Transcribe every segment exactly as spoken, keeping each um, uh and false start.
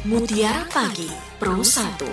Mutiara Pagi Pro satu.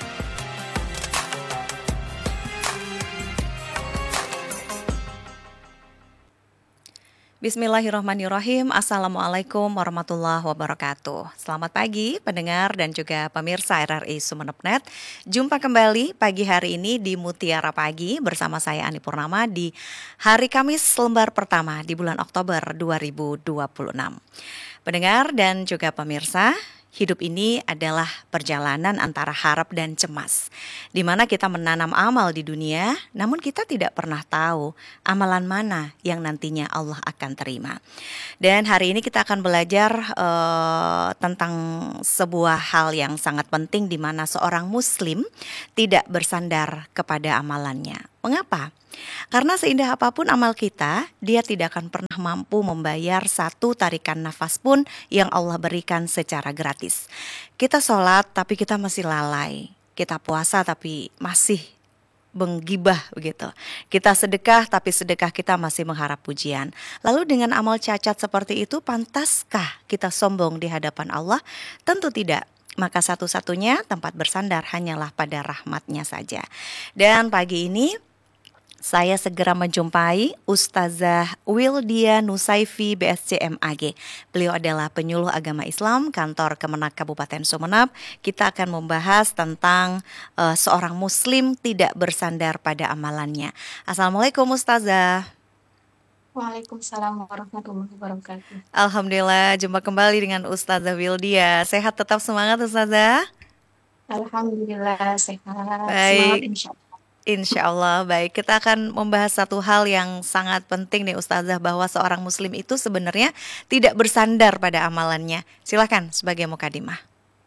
Bismillahirrahmanirrahim. Assalamualaikum warahmatullahi wabarakatuh. Selamat pagi pendengar dan juga pemirsa R R I Sumeneb Net. Jumpa kembali pagi hari ini di Mutiara Pagi bersama saya Ani Purnama di hari Kamis lembar pertama di bulan Oktober dua ribu dua puluh enam. Pendengar dan juga pemirsa, hidup ini adalah perjalanan antara harap dan cemas, di mana kita menanam amal di dunia, namun kita tidak pernah tahu amalan mana yang nantinya Allah akan terima. Dan hari ini kita akan belajar uh, tentang sebuah hal yang sangat penting, di mana seorang Muslim tidak bersandar kepada amalannya. Mengapa? Karena seindah apapun amal kita, dia tidak akan pernah mampu membayar satu tarikan nafas pun yang Allah berikan secara gratis. Kita sholat tapi kita masih lalai. Kita puasa tapi masih menggibah begitu. Kita sedekah tapi sedekah kita masih mengharap pujian. Lalu dengan amal cacat seperti itu, pantaskah kita sombong di hadapan Allah? Tentu tidak. Maka satu-satunya tempat bersandar hanyalah pada rahmat-Nya saja. Dan pagi ini saya segera menjumpai Ustazah Wildia Nusaifi B S C M A G. Beliau adalah penyuluh agama Islam kantor Kemenak Kabupaten Sumeneb. Kita akan membahas tentang uh, seorang Muslim tidak bersandar pada amalannya. Assalamualaikum Ustazah. Waalaikumsalam warahmatullahi wabarakatuh. Alhamdulillah, jumpa kembali dengan Ustazah Wildia. Sehat, tetap semangat Ustazah? Alhamdulillah sehat, semangat Baik. insya Allah. Insya Allah, baik. Kita akan membahas satu hal yang sangat penting nih Ustazah, bahwa seorang Muslim itu sebenarnya tidak bersandar pada amalannya. Silakan sebagai mukadimah.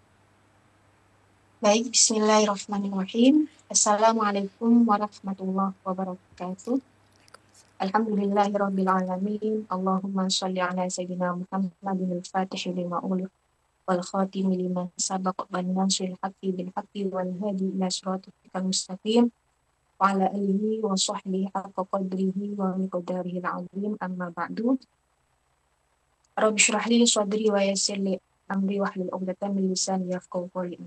Baik, bismillahirrahmanirrahim. Assalamualaikum warahmatullahi wabarakatuh. Alhamdulillahirabbil alamin. Allahumma shalli ala sayyidina Muhammadin al-Fatih lima uliq wal khatimi lima sabaq wal nasril haqqi bil haqqi wal hadi ila siratikal mustaqim. Wa ala alihi wa sahbihi haqqa qadrihi wa miqdarihi al-azim, amma ba'du. Rabbi shrah li sadri wa yassir li amri wahlul 'uqdatam min lisani yafqahu qawli.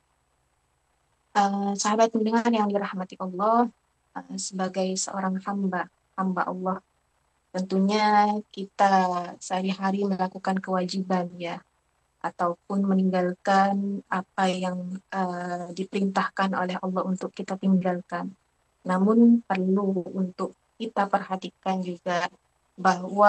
Uh, sahabat mendengar yang dirahmati Allah, uh, sebagai seorang hamba, hamba Allah, tentunya kita sehari-hari melakukan kewajiban ya, ataupun meninggalkan apa yang uh, diperintahkan oleh Allah untuk kita tinggalkan. Namun perlu untuk kita perhatikan juga bahwa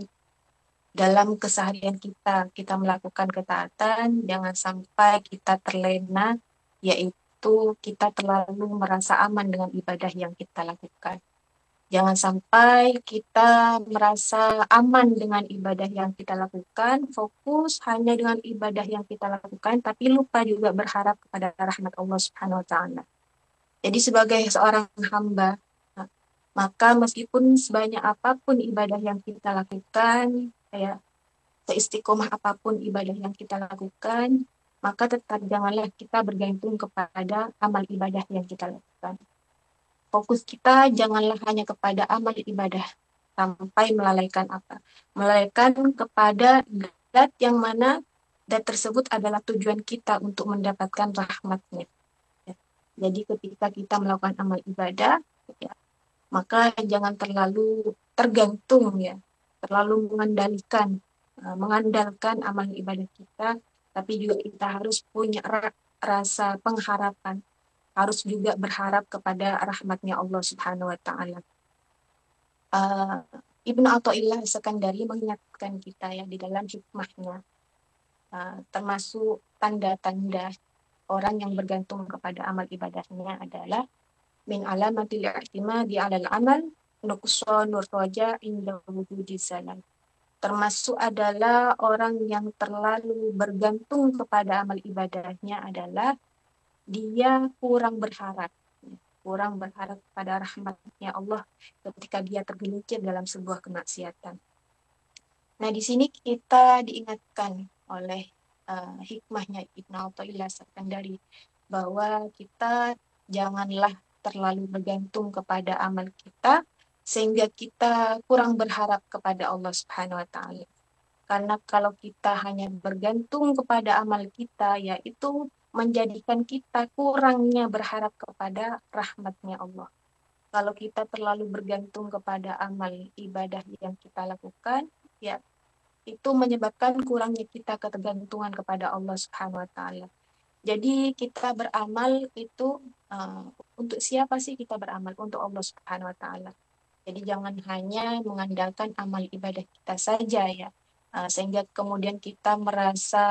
dalam keseharian kita, kita melakukan ketaatan, jangan sampai kita terlena, yaitu kita terlalu merasa aman dengan ibadah yang kita lakukan. Jangan sampai kita merasa aman dengan ibadah yang kita lakukan, fokus hanya dengan ibadah yang kita lakukan, tapi lupa juga berharap kepada rahmat Allah Subhanahu wa Ta'ala. Jadi sebagai seorang hamba, maka meskipun sebanyak apapun ibadah yang kita lakukan, kayak seistiqomah apapun ibadah yang kita lakukan, maka tetap janganlah kita bergantung kepada amal ibadah yang kita lakukan. Fokus kita janganlah hanya kepada amal ibadah, sampai melalaikan apa? Melalaikan kepada zat yang mana zat tersebut adalah tujuan kita untuk mendapatkan rahmat-Nya. Jadi ketika kita melakukan amal ibadah, ya, maka jangan terlalu tergantung ya, terlalu mengendalikan, uh, mengandalkan amal ibadah kita, tapi juga kita harus punya ra- rasa pengharapan, harus juga berharap kepada rahmatnya Allah Subhanahu wa Ta'ala. Uh, Ibnu Athaillah As-Sakandari mengingatkan kita ya di dalam hikmahnya, uh, termasuk tanda-tanda orang yang bergantung kepada amal ibadahnya adalah min alamatil i'timadi 'alal amal nuqsanur raja inda wujudi zalam. Termasuk adalah orang yang terlalu bergantung kepada amal ibadahnya adalah dia kurang berharap, kurang berharap pada rahmatnya Allah ketika dia tergelincir dalam sebuah kemaksiatan. Nah, di sini kita diingatkan oleh uh, hikmahnya Ibnu Athaillah As-Sakandari bahwa kita janganlah terlalu bergantung kepada amal kita sehingga kita kurang berharap kepada Allah Subhanahu wa Ta'ala. Karena kalau kita hanya bergantung kepada amal kita, ya itu menjadikan kita kurangnya berharap kepada rahmatnya Allah. Kalau kita terlalu bergantung kepada amal ibadah yang kita lakukan, ya itu menyebabkan kurangnya kita ketergantungan kepada Allah Subhanahu wa taala. Jadi kita beramal itu uh, untuk siapa sih kita beramal? Untuk Allah Subhanahu wa taala. Jadi jangan hanya mengandalkan amal ibadah kita saja ya. Uh, sehingga kemudian kita merasa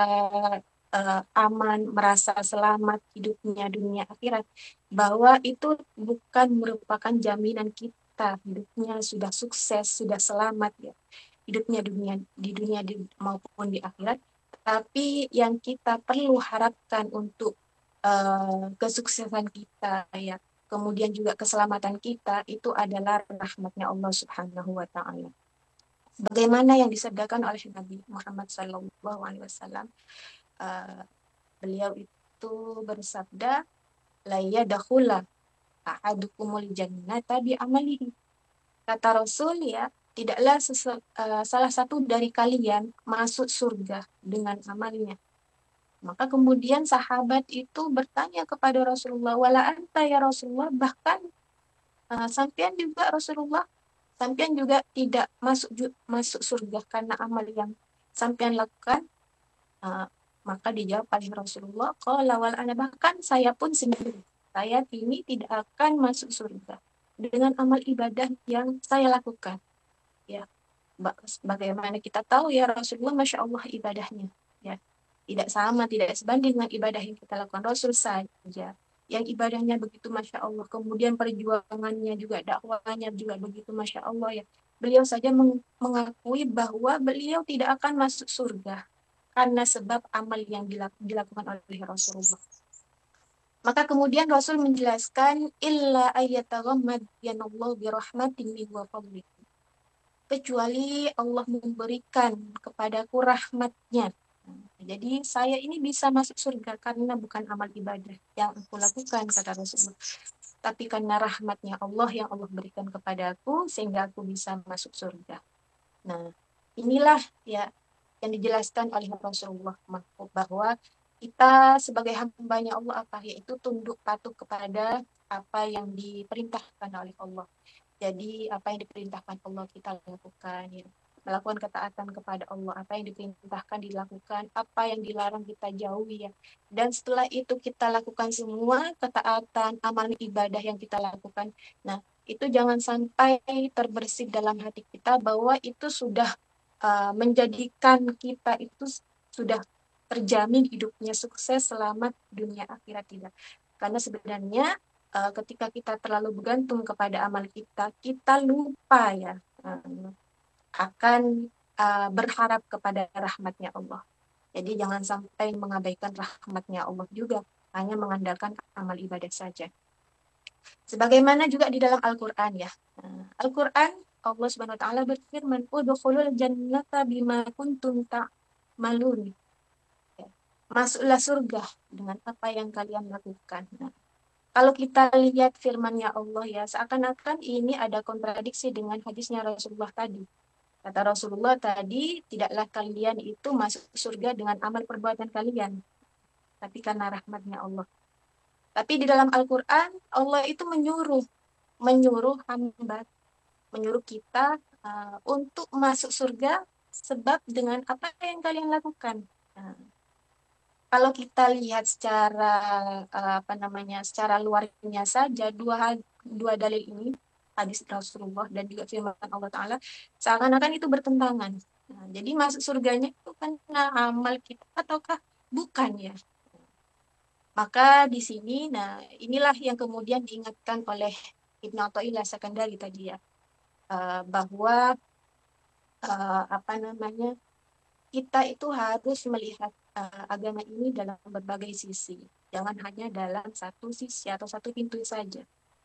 uh, aman, merasa selamat hidupnya dunia akhirat. Bahwa itu bukan merupakan jaminan kita hidupnya sudah sukses, sudah selamat ya. Hidupnya dunia di dunia di, maupun di akhirat. Tapi yang kita perlu harapkan untuk uh, kesuksesan kita ya, kemudian juga keselamatan kita itu adalah rahmatnya Allah Subhanahu wa taala. Bagaimana yang disabdakan oleh Nabi Muhammad sallallahu alaihi wasallam, uh, beliau itu bersabda, la yadkhula ahadukumul jannata bi amalihi. Kata Rasul ya, tidaklah sesu, uh, salah satu dari kalian masuk surga dengan amalnya. Maka kemudian sahabat itu bertanya kepada Rasulullah, wala anta ya Rasulullah, bahkan uh, sampean juga Rasulullah, sampean juga tidak masuk masuk surga karena amal yang sampean lakukan. Uh, maka dijawab oleh Rasulullah, qala wal ana, bahkan saya pun sendiri, saya ini tidak akan masuk surga dengan amal ibadah yang saya lakukan. Ya, bagaimana kita tahu ya Rasulullah, masya Allah ibadahnya. Ya, tidak sama, tidak sebanding dengan ibadah yang kita lakukan. Rasul saja yang ibadahnya begitu Masya Allah, kemudian perjuangannya juga, dakwahnya juga begitu Masya Allah ya. Beliau saja mengakui bahwa beliau tidak akan masuk surga karena sebab amal yang dilakukan oleh Rasulullah. Maka kemudian Rasul menjelaskan, illa ayyataghammad yanallahu birahmatin wa fadlih, kecuali Allah memberikan kepadaku rahmatnya. Jadi saya ini bisa masuk surga karena bukan amal ibadah yang aku lakukan, kata Rasulullah, tapi karena rahmatnya Allah yang Allah berikan kepadaku sehingga aku bisa masuk surga. Nah, inilah ya yang dijelaskan oleh Rasulullah bahwa kita sebagai hambanya Allah apa, yaitu tunduk patuh kepada apa yang diperintahkan oleh Allah. Jadi apa yang diperintahkan Allah kita lakukan ya. Melakukan ketaatan kepada Allah, apa yang diperintahkan dilakukan, apa yang dilarang kita jauhi ya. Dan setelah itu kita lakukan semua ketaatan, amal ibadah yang kita lakukan. Nah, itu jangan sampai terbersih dalam hati kita bahwa itu sudah uh, menjadikan kita itu sudah terjamin hidupnya sukses, selamat dunia akhirat, tidak. Karena sebenarnya uh, ketika kita terlalu bergantung kepada amal kita, kita lupa ya uh, akan uh, berharap kepada rahmatnya Allah. Jadi jangan sampai mengabaikan rahmatnya Allah juga, hanya mengandalkan amal ibadah saja. Sebagaimana juga di dalam Al-Quran ya. Uh, Al-Quran, Allah Subhanahu Wa Taala berfirman, "Udkhulul jannata bima kuntum ta'malun." Ya. Masuklah surga dengan apa yang kalian lakukan. Nah, kalau kita lihat firman-Nya Allah ya, seakan-akan ini ada kontradiksi dengan hadisnya Rasulullah tadi. Kata Rasulullah tadi, tidaklah kalian itu masuk surga dengan amal perbuatan kalian, tapi karena rahmatnya Allah. Tapi di dalam Al-Quran, Allah itu menyuruh, menyuruh hamba, menyuruh kita uh, untuk masuk surga sebab dengan apa yang kalian lakukan. Nah, kalau kita lihat secara uh, apa namanya, secara luarnya saja, dua dua dalil ini, hadis Rasulullah dan juga firman Allah Ta'ala, seakan-akan itu bertentangan. Nah, jadi masuk surganya itu karena amal kita ataukah bukan ya? Maka di sini, nah inilah yang kemudian diingatkan oleh Ibnu Athaillah Sakandari tadi ya, uh, bahwa uh, apa namanya, kita itu harus melihat uh, agama ini dalam berbagai sisi, jangan hanya dalam satu sisi atau satu pintu saja.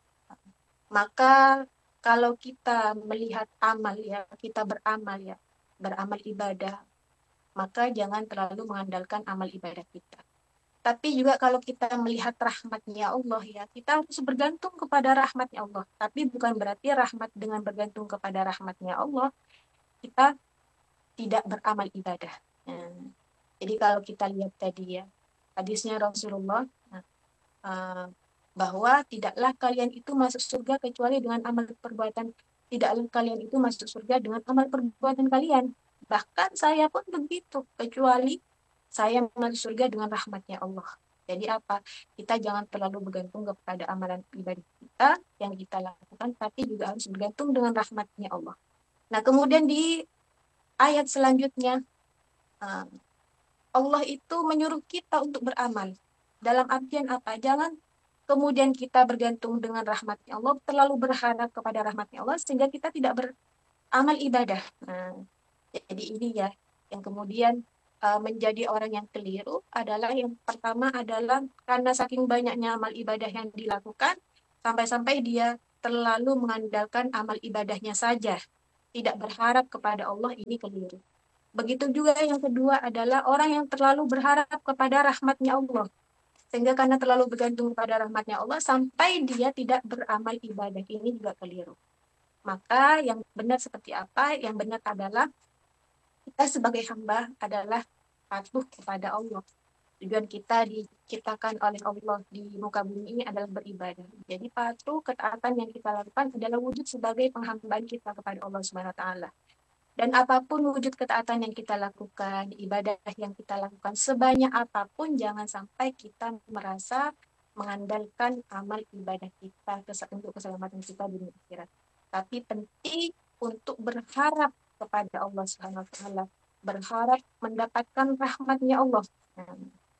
Maka kalau kita melihat amal ya, kita beramal ya, beramal ibadah, maka jangan terlalu mengandalkan amal ibadah kita. Tapi juga kalau kita melihat rahmatnya Allah ya, kita harus bergantung kepada rahmatnya Allah. Tapi bukan berarti rahmat dengan bergantung kepada rahmatnya Allah, kita tidak beramal ibadah. Nah, jadi kalau kita lihat tadi ya, hadisnya Rasulullah, nah, uh, bahwa tidaklah kalian itu masuk surga kecuali dengan amal perbuatan, tidaklah kalian itu masuk surga dengan amal perbuatan kalian. Bahkan saya pun begitu, kecuali saya masuk surga dengan rahmatnya Allah. Jadi apa? Kita jangan terlalu bergantung kepada amalan ibadah kita yang kita lakukan, tapi juga harus bergantung dengan rahmatnya Allah. Nah, kemudian di ayat selanjutnya, uh, Allah itu menyuruh kita untuk beramal. Dalam artian apa? Jangan kemudian kita bergantung dengan rahmatnya Allah, terlalu berharap kepada rahmatnya Allah, sehingga kita tidak beramal ibadah. Nah, jadi ini ya, yang kemudian uh, menjadi orang yang keliru adalah yang pertama adalah karena saking banyaknya amal ibadah yang dilakukan, sampai-sampai dia terlalu mengandalkan amal ibadahnya saja, tidak berharap kepada Allah, ini keliru. Begitu juga yang kedua adalah orang yang terlalu berharap kepada rahmatnya Allah. Sehingga karena terlalu bergantung pada rahmatnya Allah, sampai dia tidak beramal ibadah. Ini juga keliru. Maka yang benar seperti apa? Yang benar adalah kita sebagai hamba adalah patuh kepada Allah. Tujuan kita diciptakan oleh Allah di muka bumi ini adalah beribadah. Jadi patuh ketaatan yang kita lakukan adalah wujud sebagai penghambaan kita kepada Allah Subhanahu wa taala. Dan apapun wujud ketaatan yang kita lakukan, ibadah yang kita lakukan, sebanyak apapun, jangan sampai kita merasa mengandalkan amal ibadah kita untuk keselamatan kita di akhirat. Tapi penting untuk berharap kepada Allah Subhanahu wa taala, berharap mendapatkan rahmatnya Allah. Nah,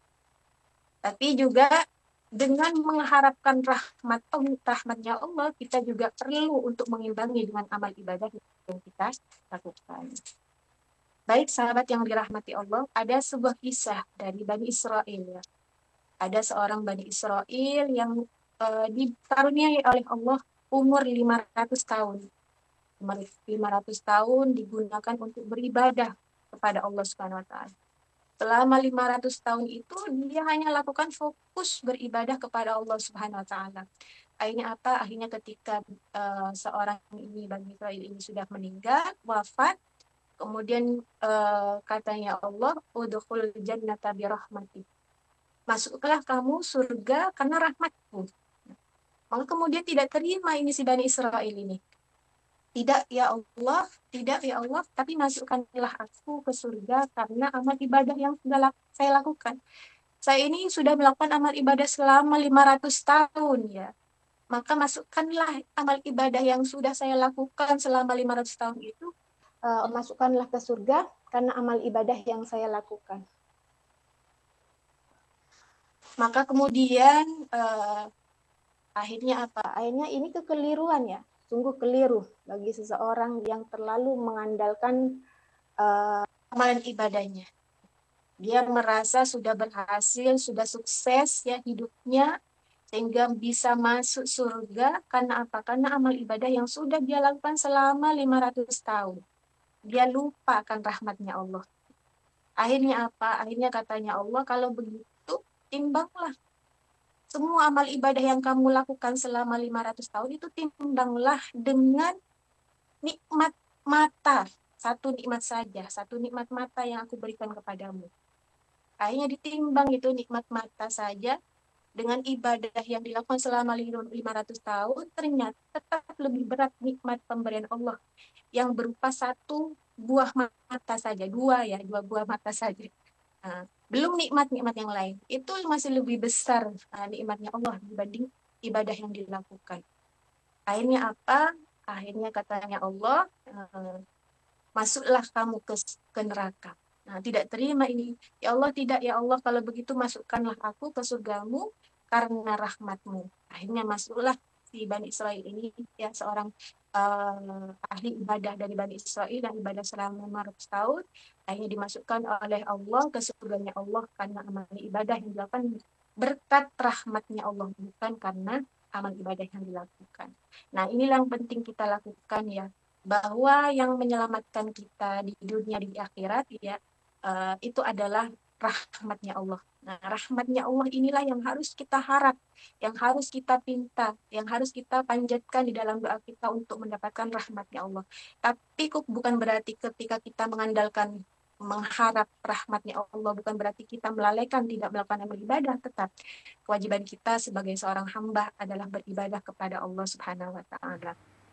tapi juga dengan mengharapkan rahmat rahmatnya Allah, kita juga perlu untuk mengimbangi dengan amal ibadah yang kita lakukan. Baik sahabat yang dirahmati Allah, ada sebuah kisah dari Bani Israel ya. Ada seorang Bani Israel yang uh, dikaruniai oleh Allah umur lima ratus tahun. lima ratus tahun digunakan untuk beribadah kepada Allah Subhanahu wa taala. Selama lima ratus tahun itu dia hanya lakukan fokus beribadah kepada Allah Subhanahu wa taala. Akhirnya apa? Akhirnya ketika uh, seorang ini Bani Israel ini sudah meninggal, wafat, kemudian uh, katanya Allah, udkhul jannata birahmati. Masuklah kamu surga karena rahmatku. Maka kemudian tidak terima ini si Bani Israel ini. Tidak ya Allah, tidak ya Allah, tapi masukkanlah aku ke surga karena amal ibadah yang sudah saya lakukan. Saya ini sudah melakukan amal ibadah selama lima ratus tahun ya. Maka masukkanlah amal ibadah yang sudah saya lakukan selama lima ratus tahun itu, uh, masukkanlah ke surga karena amal ibadah yang saya lakukan. Maka kemudian uh, akhirnya apa? Akhirnya ini kekeliruan ya, sungguh keliru bagi seseorang yang terlalu mengandalkan uh, amalan ibadahnya. Dia merasa sudah berhasil, sudah sukses ya hidupnya, sehingga bisa masuk surga karena apa? Karena amal ibadah yang sudah dia lakukan selama lima ratus tahun. Dia lupa akan rahmatnya Allah. Akhirnya apa? Akhirnya katanya Allah, kalau begitu timbanglah semua amal ibadah yang kamu lakukan selama lima ratus tahun itu, timbanglah dengan nikmat mata. Satu nikmat saja, satu nikmat mata yang aku berikan kepadamu. Akhirnya ditimbang itu nikmat mata saja dengan ibadah yang dilakukan selama lima ratus tahun, ternyata tetap lebih berat nikmat pemberian Allah yang berupa satu buah mata saja, dua ya, dua buah mata saja. Nah, belum nikmat-nikmat yang lain. Itu masih lebih besar uh, nikmatnya Allah dibanding ibadah yang dilakukan. Akhirnya apa? Akhirnya katanya Allah, uh, masuklah kamu ke, ke neraka. Nah, tidak terima ini. Ya Allah, tidak ya Allah, kalau begitu masukkanlah aku ke surgamu karena rahmatmu. Akhirnya masuklah si Bani Israel ini, ya seorang uh, ahli ibadah dari Bani Israel yang ibadah selama lima ratus tahun, akhirnya dimasukkan oleh Allah ke surganya Allah karena amal ibadah yang dilakukan berkat rahmatnya Allah, bukan karena amal ibadah yang dilakukan. Nah, inilah yang penting kita lakukan ya, bahwa yang menyelamatkan kita di dunia di akhirat ya, uh, itu adalah rahmatnya Allah. Nah, rahmatnya Allah inilah yang harus kita harap, yang harus kita pinta, yang harus kita panjatkan di dalam doa kita untuk mendapatkan rahmatnya Allah. Tapi bukan berarti ketika kita mengandalkan mengharap rahmatnya Allah, bukan berarti kita melalaikan tidak melakukan amal ibadah. Tetap kewajiban kita sebagai seorang hamba adalah beribadah kepada Allah Subhanahu wa taala.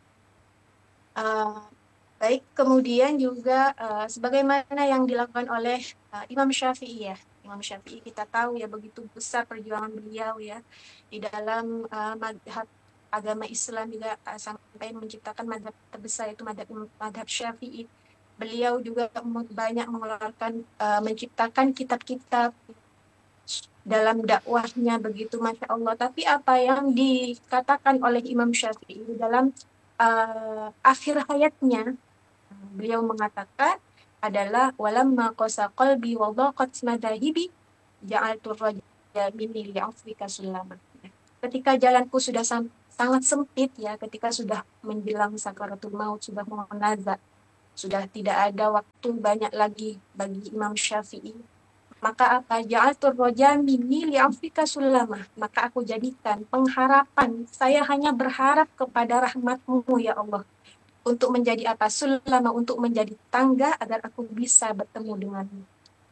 Uh, baik, kemudian juga uh, sebagaimana yang dilakukan oleh uh, Imam Syafi'i ya. Imam Syafi'i kita tahu ya begitu besar perjuangan beliau ya di dalam uh, madhab agama Islam juga uh, sampai menciptakan madhab terbesar itu madhab, madhab Syafi'i. Beliau juga banyak mengeluarkan uh, menciptakan kitab-kitab dalam dakwahnya begitu, Masya Allah. Tapi apa yang dikatakan oleh Imam Syafi'i dalam uh, akhir hayatnya, beliau mengatakan adalah walamma qasa qalbi wa dhaqat madahibi ja'altu raja minni li'afwika sulama. Ketika jalanku sudah sangat sempit ya, ketika sudah menjelang sakaratul maut, sudah mau nazak, sudah tidak ada waktu banyak lagi bagi Imam Syafi'i, maka apa? Ja'altu raja minni li'afwika sulama. Maka aku jadikan pengharapan, saya hanya berharap kepada rahmatmu ya Allah, untuk menjadi apa? Sulama, untuk menjadi tangga agar aku bisa bertemu denganmu,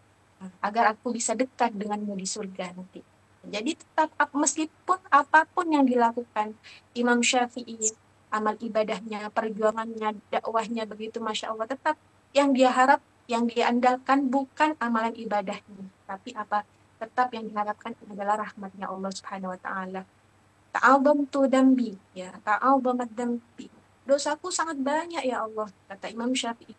agar aku bisa dekat denganmu di surga nanti. Jadi tetap meskipun apapun yang dilakukan Imam Syafi'i, amal ibadahnya, perjuangannya, dakwahnya begitu Masya Allah, tetap yang dia harap, yang dia andalkan bukan amalan ibadahnya, tapi apa? Tetap yang diharapkan adalah rahmatnya Allah Subhanahu wa taala. Ta'adhamtu dambi, ya, ta'adhamat dambi. Dosaku sangat banyak ya Allah, kata Imam Syafi'i.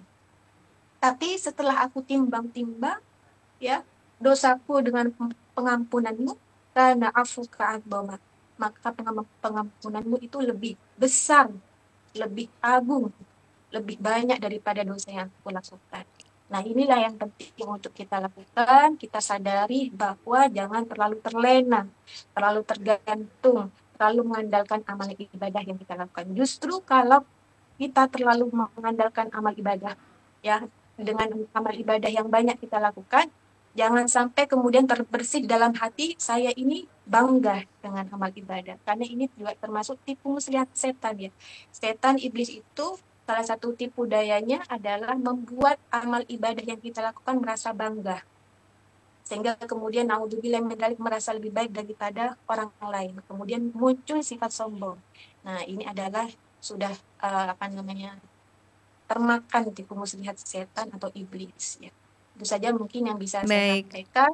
Tapi setelah aku timbang-timbang, ya, dosaku dengan pengampunanmu, karena afuka akbama, maka pengampunanmu itu lebih besar, lebih agung, lebih banyak daripada dosa yang aku lakukan. Nah, inilah yang penting untuk kita lakukan. Kita sadari bahwa jangan terlalu terlena, terlalu tergantung, terlalu mengandalkan amal ibadah yang kita lakukan. Justru kalau kita terlalu mengandalkan amal ibadah, ya, dengan amal ibadah yang banyak kita lakukan, jangan sampai kemudian terbersih dalam hati saya ini bangga dengan amal ibadah. Karena ini juga termasuk tipu muslihat setan ya. Setan iblis itu salah satu tipu dayanya adalah membuat amal ibadah yang kita lakukan merasa bangga. Sehingga kemudian naudzubillah min dzalik merasa lebih baik daripada orang lain. Kemudian muncul sifat sombong. Nah, ini adalah sudah uh, apa namanya? termakan tipu muslihat setan atau iblis ya. Itu saja mungkin yang bisa saya Baik. sampaikan.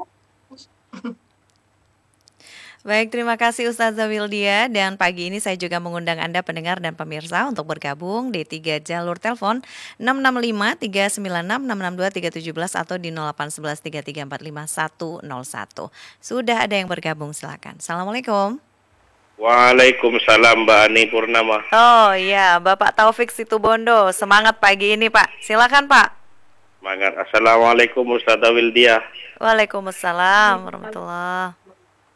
Baik, terima kasih Ustazah Wildia, dan pagi ini saya juga mengundang Anda pendengar dan pemirsa untuk bergabung di tiga jalur telepon enam enam lima tiga sembilan enam enam enam dua tiga tujuh atau di nol delapan satu satu tiga tiga empat lima satu nol satu. Sudah ada yang bergabung, silakan. Assalamualaikum. Waalaikumsalam Mbak Ani Purnama. Oh iya, Bapak Taufik Situbondo, semangat pagi ini Pak. Silakan Pak. Semangat. Assalamualaikum Ustazah Wildia. Waalaikumsalam warahmatullahi.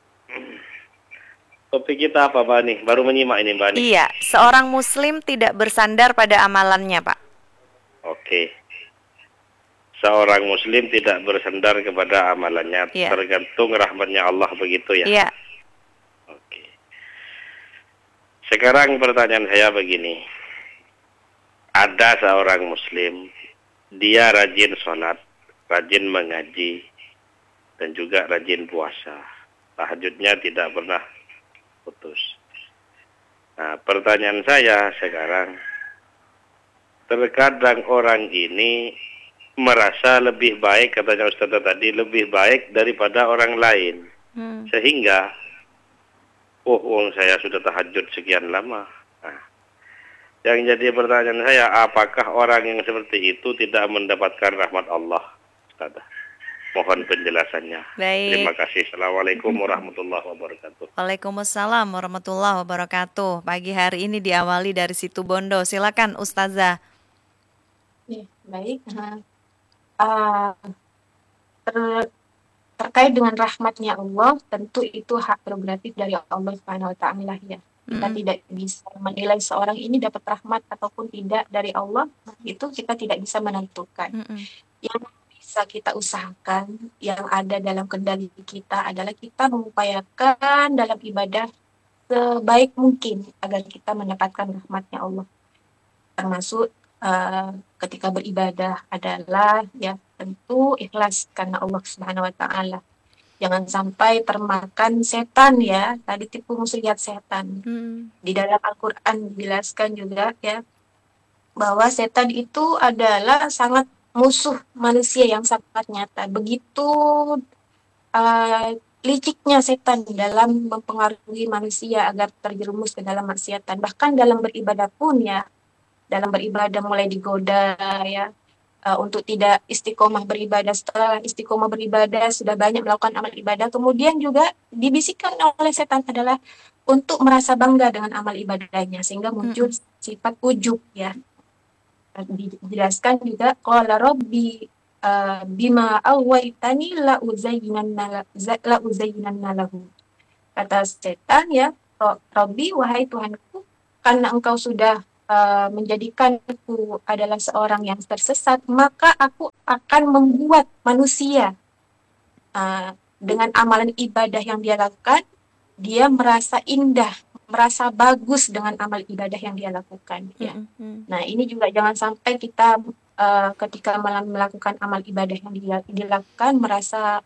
Topik kita apa Mbak Ani? Baru menyimak ini Mbak Ani. Iya, seorang muslim tidak bersandar pada amalannya Pak. Oke. Seorang muslim tidak bersandar kepada amalannya, Iya. tergantung rahmatnya Allah begitu ya. Iya. Oke. Sekarang pertanyaan saya begini. Ada seorang muslim, dia rajin sholat, rajin mengaji, dan juga rajin puasa. Tahajudnya tidak pernah putus. Nah, pertanyaan saya sekarang, terkadang orang ini merasa lebih baik, katanya Ustazah tadi, lebih baik daripada orang lain. Hmm. Sehingga, oh, oh, saya sudah tahajud sekian lama. Nah, yang jadi pertanyaan saya, apakah orang yang seperti itu tidak mendapatkan rahmat Allah? Ustazah, mohon penjelasannya. Baik. Terima kasih. Assalamualaikum warahmatullahi wabarakatuh. Waalaikumsalam warahmatullahi wabarakatuh. Pagi hari ini diawali dari Situbondo. Silakan Ustazah. Ya, baik. Uh, ter, terkait dengan rahmatnya Allah, tentu itu hak prerogatif dari Allah Subhanahu wa taala ya. Kita mm-hmm. tidak bisa menilai seorang ini dapat rahmat ataupun tidak dari Allah, itu kita tidak bisa menentukan. Mm-hmm. Yang bisa kita usahakan, yang ada dalam kendali kita adalah kita mengupayakan dalam ibadah sebaik mungkin agar kita mendapatkan rahmatnya Allah. Termasuk uh, ketika beribadah adalah ya tentu ikhlas karena Allah Subhanahu wa taala. Jangan sampai termakan setan ya, tadi tipu muslihat setan. Hmm. Di dalam Al-Qur'an dijelaskan juga ya bahwa setan itu adalah sangat musuh manusia yang sangat nyata. Begitu uh, liciknya setan dalam mempengaruhi manusia agar terjerumus ke dalam maksiatan. Bahkan dalam beribadah pun ya, dalam beribadah mulai digoda ya, uh, untuk tidak istiqomah beribadah. Setelah istiqomah beribadah sudah banyak melakukan amal ibadah, kemudian juga dibisikkan oleh setan adalah untuk merasa bangga dengan amal ibadahnya, sehingga muncul Mm-mm. sifat ujub ya. Dijelaskan juga qala rabbi uh, bima awaitani la uzayyinanna la uzayyinanna lahu. Kata setan ya, Rabbi wahai Tuhanku, karena engkau sudah uh, menjadikanku adalah seorang yang tersesat, maka aku akan membuat manusia uh, dengan amalan ibadah yang dia lakukan, dia merasa indah, merasa bagus dengan amal ibadah yang dia lakukan ya. Mm-mm. Nah, ini juga jangan sampai kita uh, ketika melakukan amal ibadah yang dilakukan merasa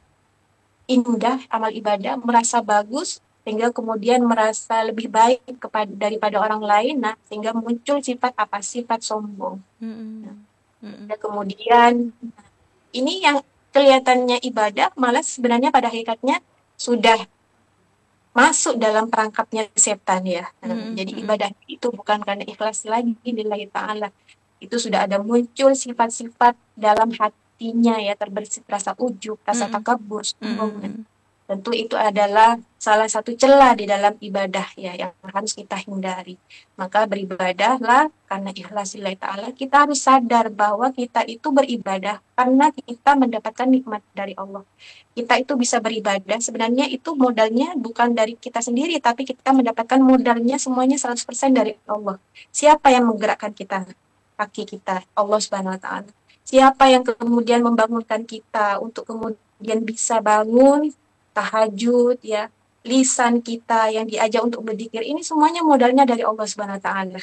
indah amal ibadah, merasa bagus, sehingga kemudian merasa lebih baik kepada daripada orang lain, nah sehingga muncul sifat apa? Sifat sombong. Mm-mm. Nah, Mm-mm. kemudian ini yang kelihatannya ibadah, malah sebenarnya pada hakikatnya sudah masuk dalam perangkapnya setan ya. Nah, Mm-mm. jadi Mm-mm. ibadah itu bukan karena ikhlas lagi lillahi ta'ala. Itu sudah ada muncul sifat-sifat dalam hatinya ya, terbersit rasa ujub, rasa Mm-mm. takabur, sombong. Mm-mm. Tentu itu adalah salah satu celah di dalam ibadah ya yang harus kita hindari. Maka beribadahlah karena ikhlas lillahi ta'ala. Kita harus sadar bahwa kita itu beribadah karena kita mendapatkan nikmat dari Allah. Kita itu bisa beribadah, sebenarnya itu modalnya bukan dari kita sendiri, tapi kita mendapatkan modalnya semuanya seratus persen dari Allah. Siapa yang menggerakkan kita? Kaki kita, Allah Subhanahu wa taala. Siapa yang kemudian membangunkan kita untuk kemudian bisa bangun tahajud ya, lisan kita yang diajak untuk berzikir, ini semuanya modalnya dari Allah Subhanahu wa taala.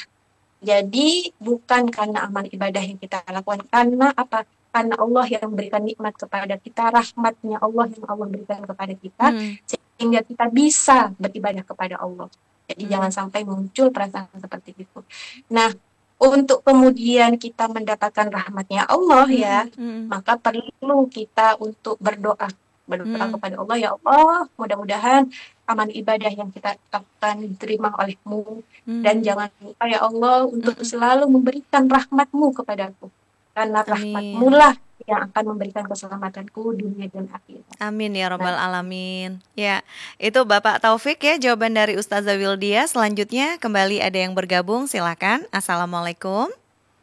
Jadi bukan karena amal ibadah yang kita lakukan, karena apa? Karena Allah yang memberikan nikmat kepada kita, rahmatnya Allah yang Allah berikan kepada kita, Mm-mm. sehingga kita bisa beribadah kepada Allah. Jadi Mm-mm. jangan sampai muncul perasaan seperti itu. Nah, untuk kemudian kita mendapatkan rahmatnya Allah ya, Mm-mm. maka perlu kita untuk berdoa. Berdoa Mm-mm. kepada Allah, ya Allah, mudah-mudahan amal ibadah yang kita lakukan diterima oleh-Mu. Dan Mm-mm. jangan lupa ya Allah untuk Mm-mm. selalu memberikan rahmat-Mu kepadaku. Karena rahmat-Mu Amin. lah yang akan memberikan keselamatanku dunia dan akhirat. Amin ya Nah, robbal alamin. Ya, itu Bapak Taufik ya jawaban dari Ustazah Wildia. Selanjutnya kembali ada yang bergabung, silakan. Assalamualaikum.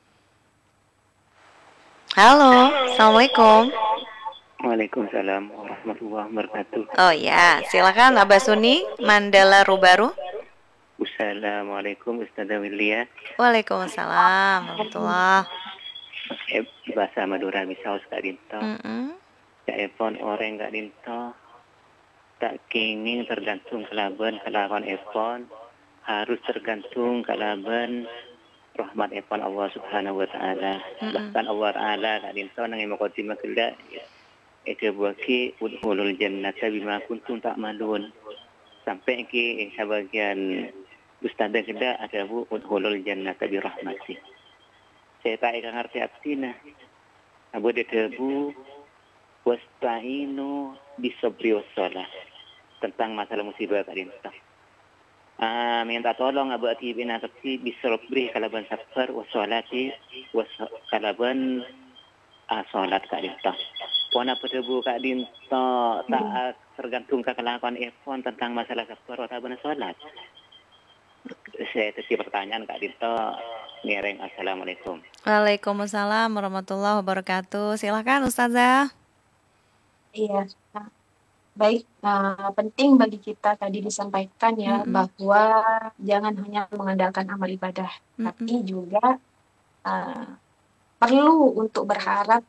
Halo, assalamualaikum. Waalaikumsalam warahmatullahi wabarakatuh. Oh ya, silakan Abah Suni, Mandala Rubaru. Assalamualaikum Ustazah Wilia. Waalaikumsalam warahmatullah. Eh, bahasa Madura misal Kak Dinto. Mm-mm. Ya epon orang Kak Dinto. Tak kenging tergantung kelaban kelawan epon. Harus tergantung kelaban rahmat epon Allah Subhanahu wa taala. Mm-mm. Bahkan Allah taala Kak Dinto nang maqaddimah kula ya. Eke buaki udhulul jannata bima kuntum ta'malun. Sampai ke sebagian ustadzah kita ada bu udhulul jannata bi rahmati. Saya tak ikan ngerti artinya. Abu debu wasta'inu bisabri wassalah. Tentang masalah musibah tadi. Ah, minta tolong abu ati bina tapi bisabri kalaban sabar wassalati was kalaban ah, salat Kak Dinto. Wana pedebu Kak Dinto tak tergantung ke kelakuan iPhone tentang masalah sabar atau benar salat. Saya tadi pertanyaan Kak Dinto ngereng. Assalamualaikum. Waalaikumsalam warahmatullahi wabarakatuh. Silakan Ustazah. iya. Nah, baik, nah, penting bagi kita tadi disampaikan ya Mm-mm. bahwa jangan hanya mengandalkan amal ibadah, Mm-mm. tapi juga uh, perlu untuk berharap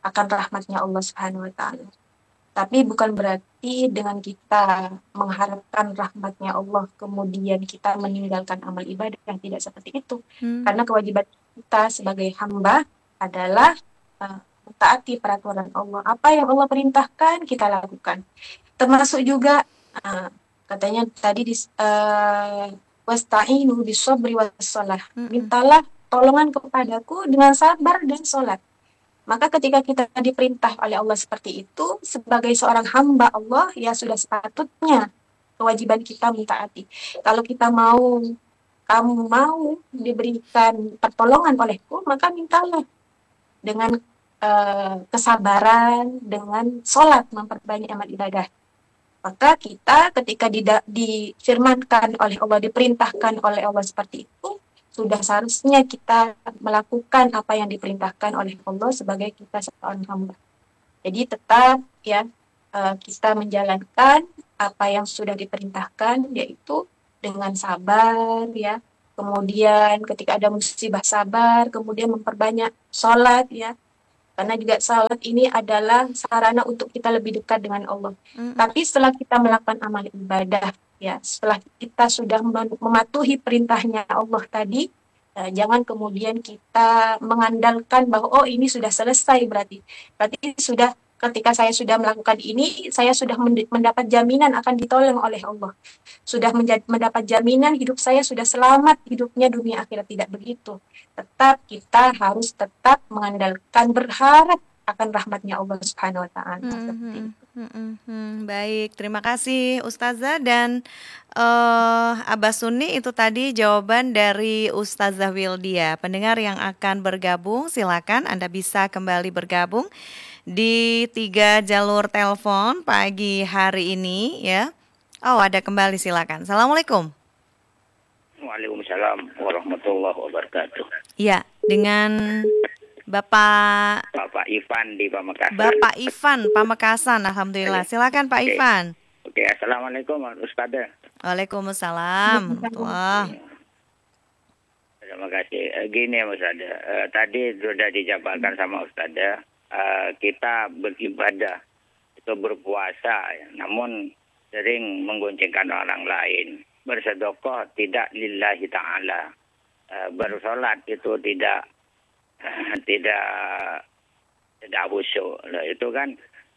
akan rahmatnya Allah Subhanahu wa taala. Tapi bukan berarti dengan kita mengharapkan rahmatnya Allah, kemudian kita meninggalkan amal ibadah, yang tidak seperti itu. Hmm. Karena kewajiban kita sebagai hamba adalah uh, mentaati peraturan Allah. Apa yang Allah perintahkan, kita lakukan. Termasuk juga, uh, katanya tadi, di uh, wasta'inu bis-sabri was-shalah. Mintalah tolongan kepadaku dengan sabar dan sholat. Maka ketika kita diperintah oleh Allah seperti itu, sebagai seorang hamba Allah, ya sudah sepatutnya kewajiban kita mentaati. Kalau kita mau, kamu mau diberikan pertolongan olehku, maka mintalah dengan uh, kesabaran, dengan sholat, memperbanyak amal ibadah. Maka kita ketika dida- difirmankan oleh Allah, diperintahkan oleh Allah seperti itu, sudah seharusnya kita melakukan apa yang diperintahkan oleh Allah sebagai kita seorang hamba. Jadi tetap ya uh, kita menjalankan apa yang sudah diperintahkan, yaitu dengan sabar ya. Kemudian ketika ada musibah sabar, kemudian memperbanyak sholat ya. Karena juga sholat ini adalah sarana untuk kita lebih dekat dengan Allah. Mm-hmm. Tapi setelah kita melakukan amal ibadah, ya, setelah kita sudah mematuhi perintahnya Allah tadi, uh, jangan kemudian kita mengandalkan bahwa oh ini sudah selesai berarti. Berarti sudah ketika saya sudah melakukan ini, saya sudah mendapat jaminan akan ditolong oleh Allah. Sudah menjadi, mendapat jaminan hidup saya sudah selamat, hidupnya dunia akhirat. Tidak begitu. Tetap kita harus tetap mengandalkan, berharap akan rahmatnya Allah Subhanahu wa taala. Hmm, hmm, hmm, hmm. Baik, terima kasih Ustazah. Dan uh, Abah Suni, itu tadi jawaban dari Ustazah Wildia. Pendengar yang akan bergabung, silakan Anda bisa kembali bergabung di tiga jalur telepon pagi hari ini ya. Oh, ada kembali, silakan. Assalamualaikum. Waalaikumsalam warahmatullahi wabarakatuh. Ya, dengan Bapak Bapak Ivan di Pamekasan. Bapak Ivan Pamekasan, alhamdulillah. Silakan Pak Oke. Ivan. Oke, assalamualaikum Ustazah. Waalaikumsalam. Wah. Terima kasih. Eh, Gini ya Ustazah, eh, tadi sudah dijabarkan sama Ustazah, eh, kita beribadah itu berpuasa, ya, namun sering menggoncengkan orang lain. Bersedekah tidak lillahi ta'ala. Eh, bersolat itu tidak tidak tidak khusyuk. Nah, itu kan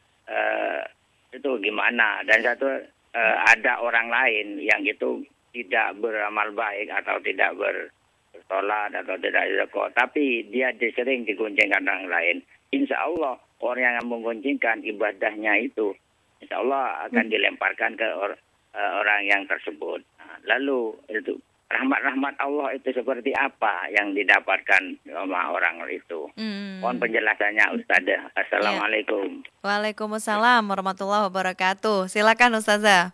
uh, itu gimana? Dan satu uh, ada orang lain yang itu tidak beramal baik atau tidak bersolat atau tidak sedekah, tapi dia sering digoncengkan orang lain. Insya Allah orang yang menggoncengkan ibadahnya itu, insya Allah akan dilemparkan ke or, uh, orang yang tersebut. Nah, lalu itu rahmat-rahmat Allah itu seperti apa yang didapatkan sama orang itu? Hmm. Mohon penjelasannya Ustazah. Assalamualaikum. Ya. Waalaikumsalam warahmatullahi wabarakatuh. Silakan Ustazah.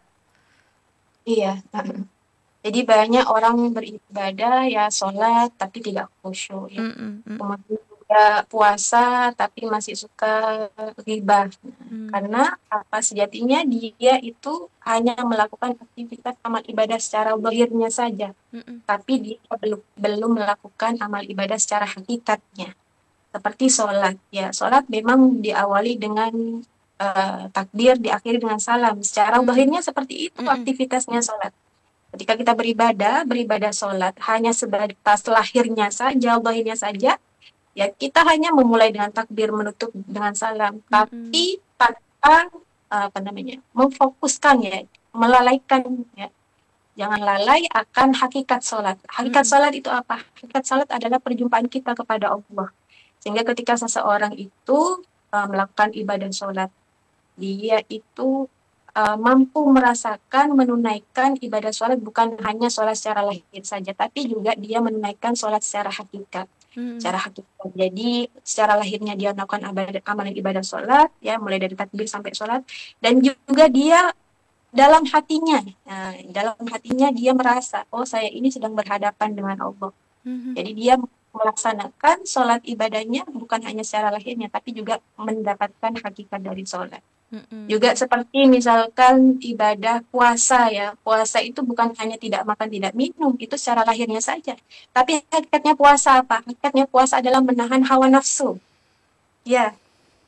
Iya. Jadi banyak orang beribadah ya, sholat tapi tidak khusyuk ya. Mm-mm. Kemudian juga puasa tapi masih suka ghibah. Mm. Karena apa, sejatinya dia itu hanya melakukan aktivitas amal ibadah secara zahirnya saja. Mm-mm. Tapi dia belum belum melakukan amal ibadah secara hakikatnya. Seperti sholat ya. Sholat memang diawali dengan uh, takbir, diakhiri dengan salam. Secara zahirnya seperti itu. Mm-mm. Aktivitasnya sholat. Ketika kita beribadah, beribadah sholat hanya sebatas lahirnya saja, zahirnya saja, ya kita hanya memulai dengan takbir, menutup dengan salam, mm-hmm. tapi tanpa apa namanya memfokuskan ya, melalaikan ya, jangan lalai akan hakikat sholat. Hakikat mm-hmm. sholat itu apa? Hakikat sholat adalah perjumpaan kita kepada Allah. Sehingga ketika seseorang itu uh, melakukan ibadah sholat, dia itu Uh, mampu merasakan, menunaikan ibadah sholat bukan hanya sholat secara lahir saja, tapi juga dia menunaikan sholat secara hakikat. Hmm. Secara hakikat. Jadi secara lahirnya dia melakukan amalan ibadah sholat, ya mulai dari takbir sampai sholat, dan juga dia dalam hatinya, nah, dalam hatinya dia merasa, oh saya ini sedang berhadapan dengan Allah. Hmm. Jadi dia melaksanakan sholat ibadahnya bukan hanya secara lahirnya, tapi juga mendapatkan hakikat dari sholat. Mm-mm. Juga seperti misalkan ibadah puasa ya, puasa itu bukan hanya tidak makan tidak minum, itu secara lahirnya saja, tapi hakikatnya puasa apa? Hakikatnya puasa adalah menahan hawa nafsu ya,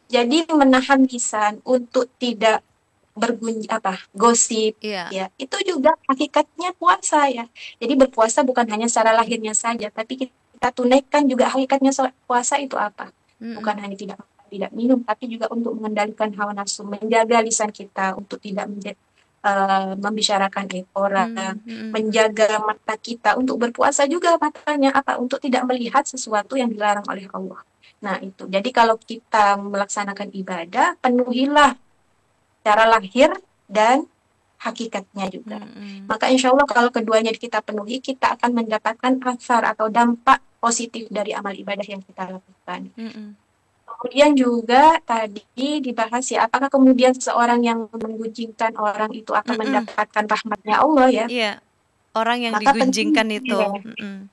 Jadi menahan lisan untuk tidak bergunj apa, gosip, Iya. ya, itu juga hakikatnya puasa ya. Jadi berpuasa bukan hanya secara lahirnya saja, tapi kita tunaikan juga hakikatnya so puasa itu apa. Bukan Mhm. hanya tidak makan, tidak minum, tapi juga untuk mengendalikan hawa nafsu, menjaga lisan kita untuk tidak menja eee, membicarakan aib orang, Mmm, mhm. menjaga mata kita untuk berpuasa juga matanya, apa, untuk tidak melihat sesuatu yang dilarang oleh Allah. Nah itu, jadi kalau kita melaksanakan ibadah, penuhilah secara lahir dan hakikatnya juga. Mhm. Maka insya Allah kalau keduanya kita penuhi, kita akan mendapatkan athar atau dampak positif dari amal ibadah yang kita lakukan. Mhm. Kemudian juga tadi dibahas ya, apakah kemudian seseorang yang menggunjingkan orang itu akan Mhm. mendapatkan rahmatnya Allah ya? Iya, orang yang Maka penting digunjingkan itu, ya. mhm.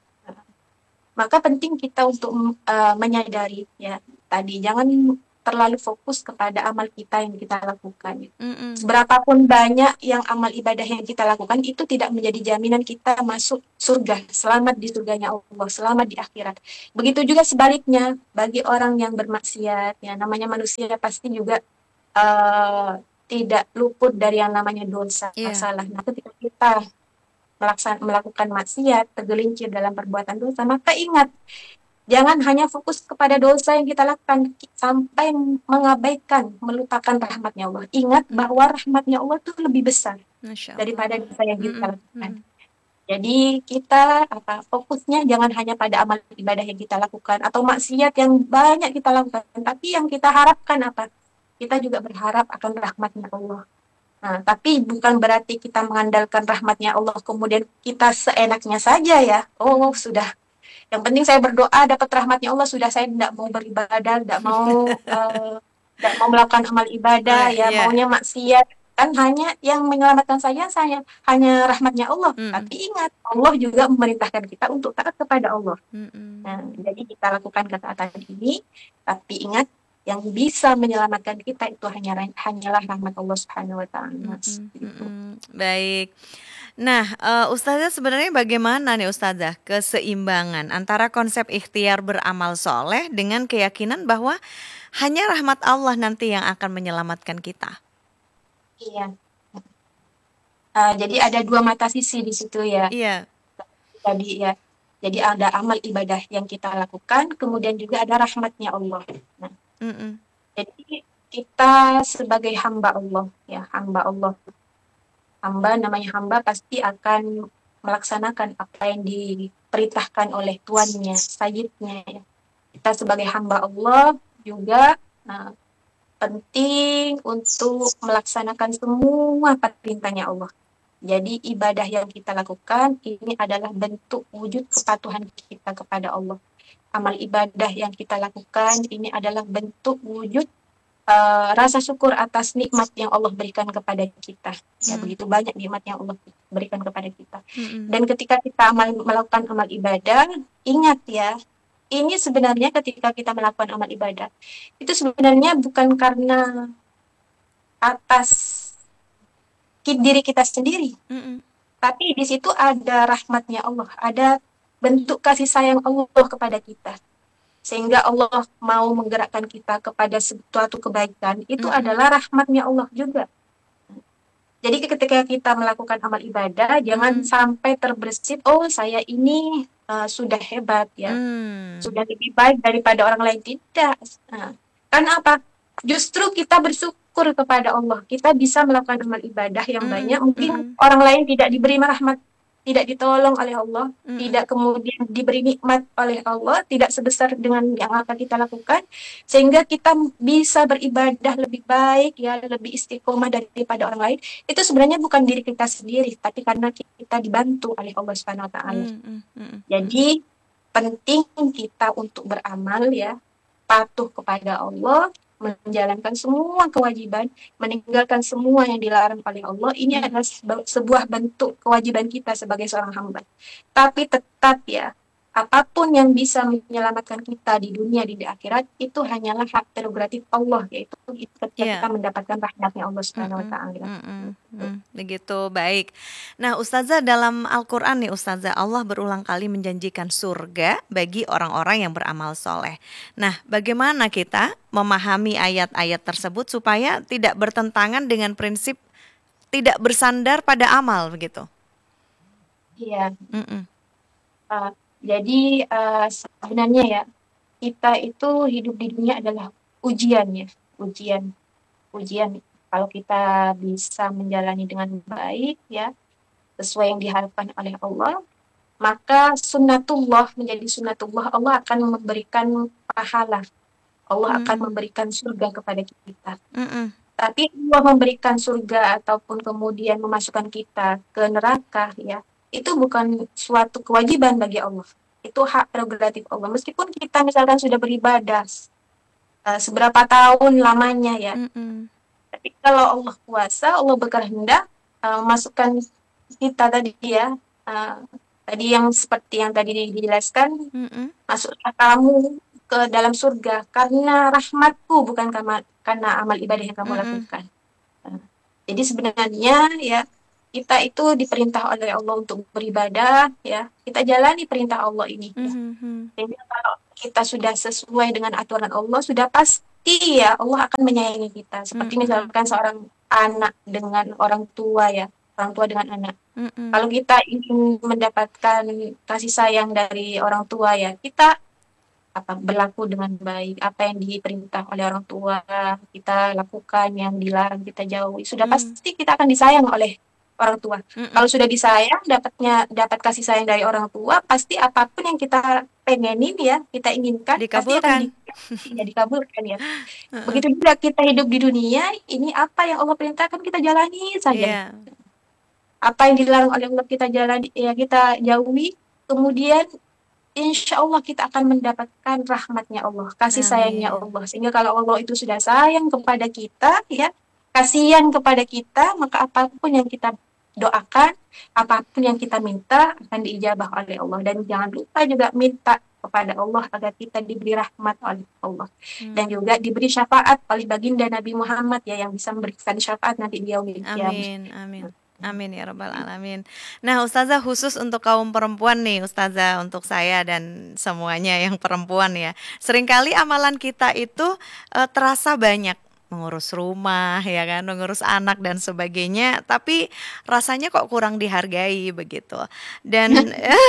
Maka penting kita untuk uh, menyadari ya tadi jangan terlalu fokus kepada amal kita yang kita lakukan. Mhm. Seberapapun banyak yang amal ibadah yang kita lakukan itu tidak menjadi jaminan kita masuk surga, selamat di surganya Allah, selamat di akhirat. Begitu juga sebaliknya bagi orang yang bermaksiat, ya namanya manusia pasti juga uh, tidak luput dari yang namanya dosa, Iya. salah. Nah, ketika kita melaksan melakukan maksiat, tergelincir dalam perbuatan dosa, maka ingat, jangan hanya fokus kepada dosa yang kita lakukan sampai mengabaikan, melupakan rahmatnya Allah. Ingat Mhm. bahwa rahmatnya Allah itu lebih besar Masya daripada Allah. dosa yang kita Mhm, lakukan. mhm. Jadi kita apa fokusnya jangan hanya pada amal ibadah yang kita lakukan atau maksiat yang banyak kita lakukan, tapi yang kita harapkan apa? Kita juga berharap akan rahmatnya Allah. Nah, tapi bukan berarti kita mengandalkan rahmatnya Allah kemudian kita seenaknya saja ya. Oh, sudah. Yang penting saya berdoa dapat rahmatnya Allah, sudah saya tidak mau beribadah, tidak mau uh, tidak mau melakukan amal ibadah, Oh, ya iya. maunya maksiat. Kan hanya yang menyelamatkan saya saya hanya rahmatnya Allah. Mhm. Tapi ingat, Allah juga memerintahkan kita untuk taat kepada Allah. Mhm. Nah, jadi kita lakukan ketaatan ini, tapi ingat yang bisa menyelamatkan kita itu hanya hanyalah rahmat Allah Subhanahu wa taala. Mhm, Gitu. mhm. Baik. Nah, eee, Ustazah sebenarnya bagaimana nih Ustazah keseimbangan antara konsep ikhtiar beramal soleh dengan keyakinan bahwa hanya rahmat Allah nanti yang akan menyelamatkan kita? Iya. Uh, jadi ada dua mata sisi di situ ya. Iya. Tadi ya. Jadi ada amal ibadah yang kita lakukan, kemudian juga ada rahmatnya Allah. Nah, Mhm. jadi kita sebagai hamba Allah, ya hamba Allah, hamba namanya hamba pasti akan melaksanakan apa yang diperintahkan oleh tuannya, sayyidnya. Ya. Kita sebagai hamba Allah juga nah, penting untuk melaksanakan semua perintahnya Allah. Jadi ibadah yang kita lakukan ini adalah bentuk wujud kepatuhan kita kepada Allah. Amal ibadah yang kita lakukan ini adalah bentuk wujud uh, rasa syukur atas nikmat yang Allah berikan kepada kita. Ya, Hmm. begitu banyak nikmat yang Allah berikan kepada kita. Mhm. Dan ketika kita amal, melakukan amal ibadah, ingat ya, ini sebenarnya ketika kita melakukan amal ibadah, itu sebenarnya bukan karena atas diri kita sendiri. Mhm. Tapi di situ ada rahmatnya Allah, ada bentuk kasih sayang Allah kepada kita. Sehingga Allah mau menggerakkan kita kepada suatu kebaikan, itu Mhm. adalah rahmatnya Allah juga. Jadi ketika kita melakukan amal ibadah, jangan Mhm. sampai terbersit, oh saya ini uh, sudah hebat ya, Mmm. sudah lebih baik daripada orang lain. Tidak. Nah, karena apa? Justru kita bersyukur kepada Allah. Kita bisa melakukan amal ibadah yang Mhm, banyak. Mungkin mhm. orang lain tidak diberi rahmat, tidak ditolong oleh Allah, Mhm. tidak kemudian diberi nikmat oleh Allah, tidak sebesar dengan yang akan kita lakukan, sehingga kita bisa beribadah lebih baik, ya lebih istiqomah daripada orang lain. Itu sebenarnya bukan diri kita sendiri, tapi karena kita dibantu oleh Allah Subhanahu Wa Taala. Mhm, mhm, mhm. Jadi penting kita untuk beramal ya, patuh kepada Allah, menjalankan semua kewajiban, meninggalkan semua yang dilarang oleh Allah. Ini adalah sebuah bentuk kewajiban kita sebagai seorang hamba. Tapi tetap ya, apapun yang bisa menyelamatkan kita di dunia di akhirat itu hanyalah hak prerogatif Allah, yaitu ketika kita Iya. mendapatkan rahmatnya Allah Subhanahu wa Mhm, taala. mhm, mhm, begitu, baik. Nah, Ustazah, dalam Al-Qur'an nih Ustazah, Allah berulang kali menjanjikan surga bagi orang-orang yang beramal soleh. Nah, bagaimana kita memahami ayat-ayat tersebut supaya tidak bertentangan dengan prinsip tidak bersandar pada amal begitu? Iya. Mhm. Uh, jadi uh, sebenarnya ya, kita itu hidup di dunia adalah ujian ya, ujian, ujian. Kalau kita bisa menjalani dengan baik ya, sesuai yang diharapkan oleh Allah, maka sunnatullah menjadi sunnatullah, Allah akan memberikan pahala, Allah akan Hmm. memberikan surga kepada kita. Mhm. Tapi Allah memberikan surga ataupun kemudian memasukkan kita ke neraka ya, itu bukan suatu kewajiban bagi Allah. Itu hak prerogatif Allah. Meskipun kita misalkan sudah beribadah uh, seberapa tahun lamanya ya, Mhm. tapi kalau Allah kuasa, Allah berkehendak uh, masukkan kita tadi ya, uh, tadi yang seperti yang tadi dijelaskan, Mhm. masuklah kamu ke dalam surga karena rahmatku, bukan karena, karena amal ibadah yang kamu Mhm. lakukan. Nah, jadi sebenarnya ya, kita itu diperintah oleh Allah untuk beribadah ya, kita jalani perintah Allah ini ya. Mhm. Sehingga kalau kita sudah sesuai dengan aturan Allah, sudah pasti ya Allah akan menyayangi kita. Seperti Mhm. misalkan seorang anak dengan orang tua ya, orang tua dengan anak. Mhm. Kalau kita ingin mendapatkan kasih sayang dari orang tua ya, kita apa berlaku dengan baik, apa yang diperintah oleh orang tua kita lakukan, yang dilarang kita jauhi, sudah Mhm. pasti kita akan disayang oleh orang tua. Mhm. Kalau sudah disayang, dapatnya dapat kasih sayang dari orang tua, pasti apapun yang kita pengenin ya, kita inginkan, pasti akan di, Dikabulkan. ya, dikabulkan ya. Heeh. Begitu juga kita hidup di dunia, ini apa yang Allah perintahkan kita jalani saja. Iya. Apa yang dilarang oleh Allah kita jalani, ya kita jauhi. Kemudian insya Allah kita akan mendapatkan rahmatnya Allah, kasih sayangnya Amin. Allah. Sehingga kalau Allah itu sudah sayang kepada kita, ya, kasihan kepada kita, maka apapun yang kita doakan, apapun yang kita minta akan diijabah oleh Allah. Dan jangan lupa juga minta kepada Allah agar kita diberi rahmat oleh Allah. Dan Hmm. juga diberi syafaat oleh baginda Nabi Muhammad ya, yang bisa memberikan syafaat nanti di yaumil qiyamah. Amin, amin. Amin ya rabbal alamin. Nah, Ustazah, khusus untuk kaum perempuan nih Ustazah, untuk saya dan semuanya yang perempuan ya. Seringkali amalan kita itu eh, terasa banyak, mengurus rumah ya kan, mengurus anak dan sebagainya, tapi rasanya kok kurang dihargai begitu. Dan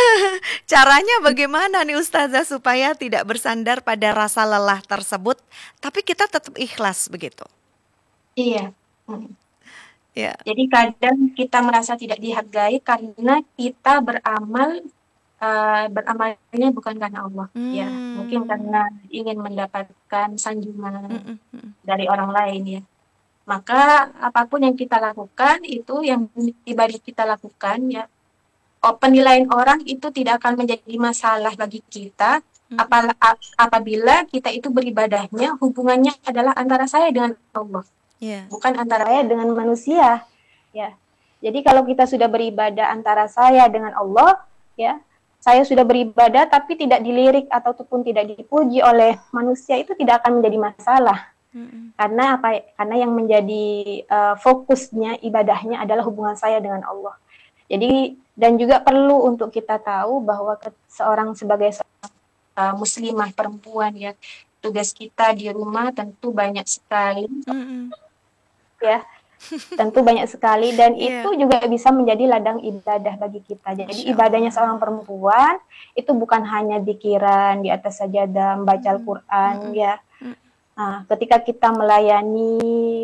caranya bagaimana nih Ustazah supaya tidak bersandar pada rasa lelah tersebut, tapi kita tetap ikhlas begitu. Iya. Hmm. Ya. Jadi kadang kita merasa tidak dihargai karena kita beramal, uh, beramalnya bukan karena Allah. Ya, mungkin Hmm. karena ingin mendapatkan sanjungan Mm, mm, dari orang lain ya. Maka apapun yang kita lakukan itu, yang ibadah kita lakukan ya, oh, penilaian orang itu tidak akan menjadi masalah bagi kita mm, apal- ap- apabila kita itu beribadahnya hubungannya adalah antara saya dengan Allah, yeah. bukan antara saya dengan manusia. Ya, jadi kalau kita sudah beribadah antara saya dengan Allah, ya, saya sudah beribadah tapi tidak dilirik ataupun tidak dipuji oleh manusia, itu tidak akan menjadi masalah. Mm-mm. Karena apa? Karena yang menjadi uh, fokusnya ibadahnya adalah hubungan saya dengan Allah. Jadi dan juga perlu untuk kita tahu bahwa ke, seorang sebagai seorang uh, muslimah perempuan ya, tugas kita di rumah tentu banyak sekali. Mm-mm. Ya. Tentu banyak sekali, dan yeah. itu juga bisa menjadi ladang ibadah bagi kita. Jadi ibadahnya seorang perempuan itu bukan hanya pikiran di atas sajadah, membaca mm-hmm. Al-Quran mm-hmm. ya. Nah, ketika kita melayani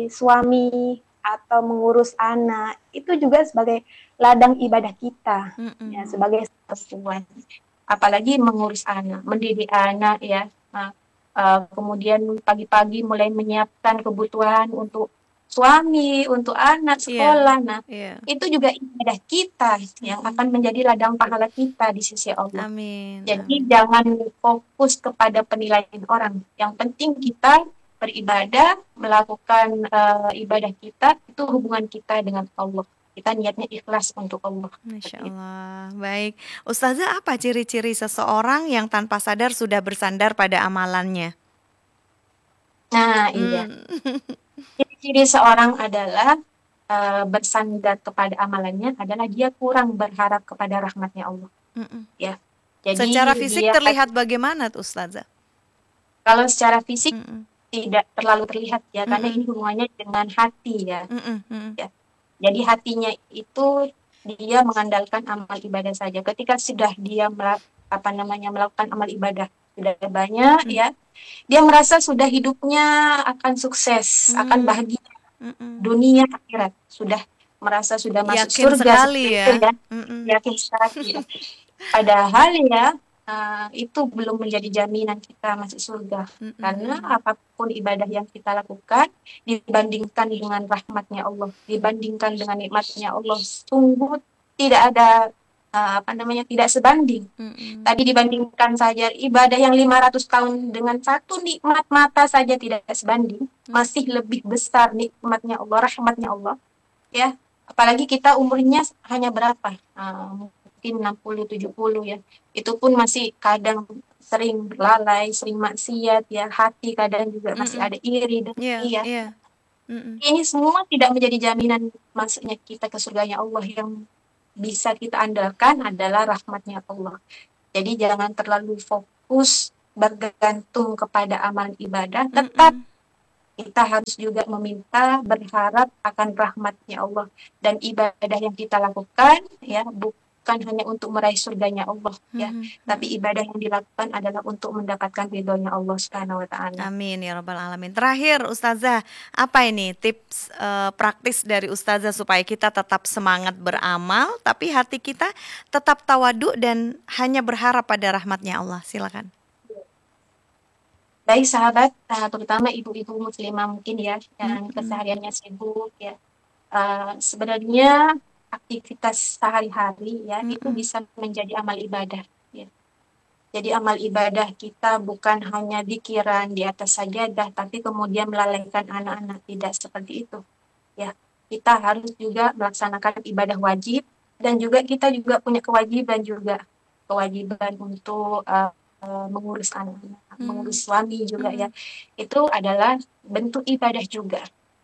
suami atau mengurus anak, itu juga sebagai ladang ibadah kita mm-hmm. ya, sebagai perempuan. Apalagi mengurus anak, mendidik anak ya. Nah, uh, kemudian pagi-pagi mulai menyiapkan kebutuhan untuk suami, untuk anak, sekolah. Yeah, nah, yeah. Itu juga ibadah kita yang akan menjadi ladang pahala kita di sisi Allah. Amin. Jadi Amin. jangan fokus kepada penilaian orang. Yang penting kita beribadah, melakukan uh, ibadah kita, itu hubungan kita dengan Allah. kita niatnya ikhlas untuk Allah. Masya Allah. Baik, Ustazah, apa ciri-ciri seseorang yang tanpa sadar sudah bersandar pada amalannya? Nah, iya. Hmm. Ciri-ciri seorang adalah uh, bersandar kepada amalannya adalah dia kurang berharap kepada rahmatnya Allah. Mm-mm. Ya. Jadi Secara fisik dia terlihat bagaimana tuh Ustazah? kalau secara fisik Mm-mm. tidak terlalu terlihat ya, karena Mm-mm. ini hubungannya dengan hati ya. Mm-mm. Mm-mm. Ya. Jadi hatinya itu dia mengandalkan amal ibadah saja. Ketika sudah dia melak- apa namanya melakukan amal ibadah sudah banyak Mm. ya, dia merasa sudah hidupnya akan sukses, akan Mm. bahagia Mm-mm. dunia akhirat, sudah merasa sudah masuk Yakin surga sekali seperti itu ya. ya, Mm-mm. yakin sekali ya. Padahal ya uh, itu belum menjadi jaminan kita masuk surga. Mm-mm. Karena apapun ibadah yang kita lakukan dibandingkan dengan rahmatnya Allah, dibandingkan dengan nikmatnya Allah, sungguh tidak ada uh, apa namanya tidak sebanding. Mm-mm. Tadi dibandingkan saja ibadah yang lima ratus tahun dengan satu nikmat mata saja tidak sebanding, masih lebih besar nikmatnya Allah, rahmatnya Allah. Ya, apalagi kita umurnya hanya berapa? Uh, mungkin enam puluh tujuh puluh ya. Itu pun masih kadang sering lalai, sering maksiat ya, hati kadang juga masih Mm-mm. ada iri dan Iya, ya. iya. Mm-mm. Ini semua tidak menjadi jaminan masuknya kita ke surganya Allah. Yang bisa kita andalkan adalah rahmatnya Allah. Jadi jangan terlalu fokus bergantung kepada amal ibadah, tetap Mm-mm. kita harus juga meminta, berharap akan rahmatnya Allah. Dan ibadah yang kita lakukan ya bukan hanya untuk meraih surganya Allah ya, Mm-mm. tapi ibadah yang dilakukan adalah untuk mendapatkan ridhonya Allah Subhanahu wa taala. Amin ya rabbal alamin. Terakhir Ustazah, apa ini tips eh, praktis dari Ustazah supaya kita tetap semangat beramal tapi hati kita tetap tawadu dan hanya berharap pada rahmatnya Allah? Silakan. Baik sahabat, uh, terutama ibu-ibu muslimah mungkin ya yang Mm-mm. kesehariannya sibuk ya. Uh, sebenarnya aktivitas sehari-hari ya itu Mm-mm. bisa menjadi amal ibadah ya. Jadi amal ibadah kita bukan hanya dikiran di atas sajadah, tapi kemudian melalaikan anak-anak, tidak seperti itu. Ya, kita harus juga melaksanakan ibadah wajib dan juga kita juga punya kewajiban juga, kewajiban untuk uh, uh, mengurus anak-anak, Mm. mengurus suami juga ya. Mm. Itu adalah bentuk ibadah juga.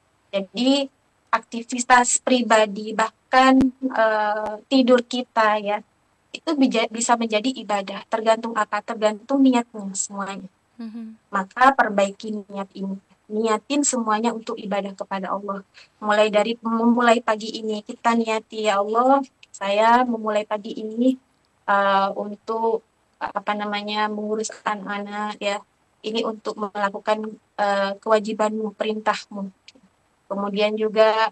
Jadi aktivitas pribadi bahkan uh, tidur kita ya itu bisa menjadi ibadah, tergantung apa? Tergantung niatnya semuanya. Mm-hmm. Maka perbaiki niat ini. Niatin semuanya untuk ibadah kepada Allah. Mulai dari memulai pagi ini, kita niati, ya Allah, saya memulai pagi ini uh, untuk apa namanya mengurus anak-anak ya. Ini untuk melakukan uh, kewajibanmu, perintahmu. Kemudian juga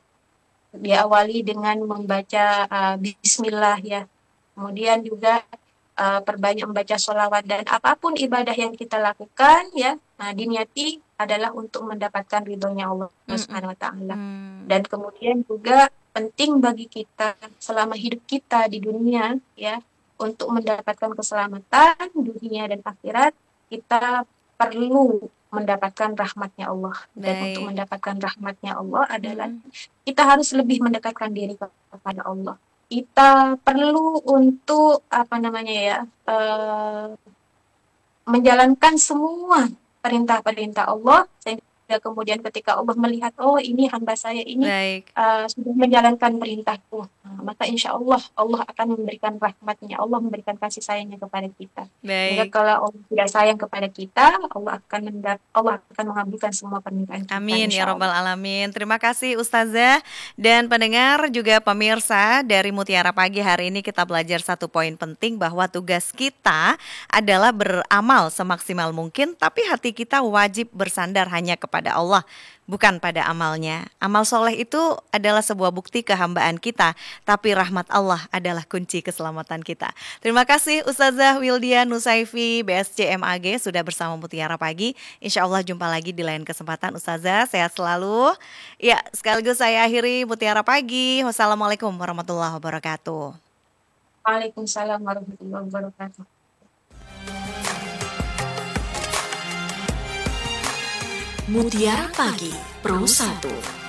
diawali dengan membaca uh, Bismillah ya. Kemudian juga uh, perbanyak membaca sholawat dan apapun ibadah yang kita lakukan ya, nah, diniati adalah untuk mendapatkan ridhonya Allah Subhanahu wa taala. Mm. Dan kemudian juga penting bagi kita selama hidup kita di dunia ya, untuk mendapatkan keselamatan dunia dan akhirat, kita perlu mendapatkan rahmatnya Allah. Dan Baik. untuk mendapatkan rahmatnya Allah adalah Mm. kita harus lebih mendekatkan diri kepada Allah. Kita perlu untuk apa namanya ya uh, menjalankan semua perintah-perintah Allah sehingga kemudian ketika Allah melihat oh ini hamba saya ini uh, sudah menjalankan perintahku, nah, maka insya Allah Allah akan memberikan rahmatnya, Allah memberikan kasih sayangnya kepada kita. Sehingga kalau Allah tidak sayang kepada kita, Allah akan mendap Allah akan mengabulkan semua permintaan kita. Amin ya rabbal alamin. Terima kasih Ustazah dan pendengar juga pemirsa dari Mutiara Pagi. Hari ini kita belajar satu poin penting bahwa tugas kita adalah beramal semaksimal mungkin, tapi hati kita wajib bersandar hanya kepada Allah, bukan pada amalnya. Amal soleh itu adalah sebuah bukti kehambaan kita, tapi rahmat Allah adalah kunci keselamatan kita. Terima kasih Ustazah Wildia Nusaifi B S C M A G sudah bersama Mutiara Pagi. Insya Allah jumpa lagi di lain kesempatan. Ustazah sehat selalu. Ya, sekaligus saya akhiri Mutiara Pagi. Wassalamualaikum warahmatullahi wabarakatuh. Waalaikumsalam warahmatullahi wabarakatuh. Mutiara Pagi Pro satu.